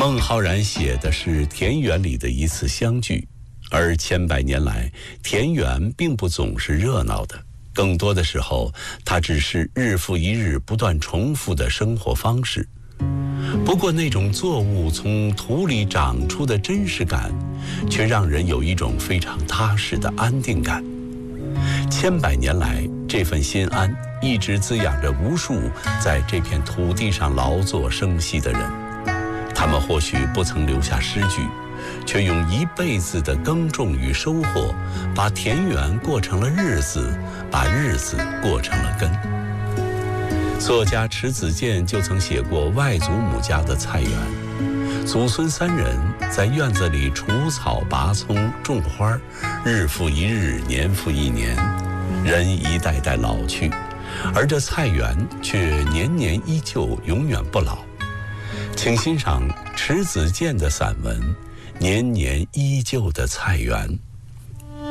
孟浩然写的是田园里的一次相聚，而千百年来，田园并不总是热闹的，更多的时候，它只是日复一日不断重复的生活方式。不过那种作物从土里长出的真实感，却让人有一种非常踏实的安定感。千百年来，这份心安一直滋养着无数在这片土地上劳作生息的人。他们或许不曾留下诗句，却用一辈子的耕种与收获，把田园过成了日子，把日子过成了根。作家迟子建就曾写过外祖母家的菜园，祖孙三人在院子里除草拔葱种花，日复一日，年复一年，人一代代老去，而这菜园却年年依旧，永远不老。请欣赏迟子建的散文《年年依旧的菜园》。